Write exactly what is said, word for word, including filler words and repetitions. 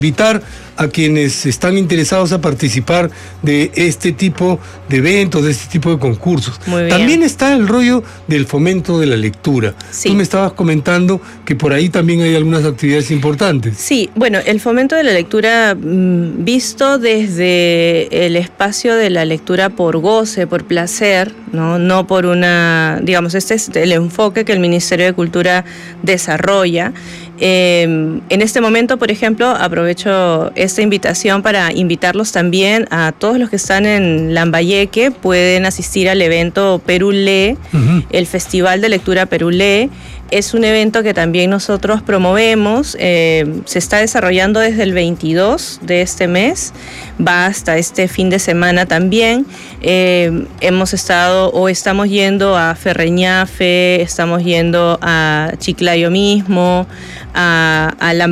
Invitar a quienes están interesados a participar de este tipo de eventos, de este tipo de concursos. Muy bien. También está el rollo del fomento de la lectura. Sí. Tú me estabas comentando que por ahí también hay algunas actividades importantes. Sí, bueno, el fomento de la lectura mmm, visto desde el espacio de la lectura por goce, por placer, ¿no? No por una, digamos, este es el enfoque que el Ministerio de Cultura desarrolla. Eh, en este momento, por ejemplo, aprovecho esta invitación para invitarlos también a todos los que están en Lambayeque, pueden asistir al evento Perú Lee, uh-huh. el Festival de Lectura Perú Lee. Es un evento que también nosotros promovemos, eh, se está desarrollando desde el veintidós de este mes, va hasta este fin de semana también. Eh, hemos estado o estamos yendo a Ferreñafe, estamos yendo a Chiclayo mismo, a, a la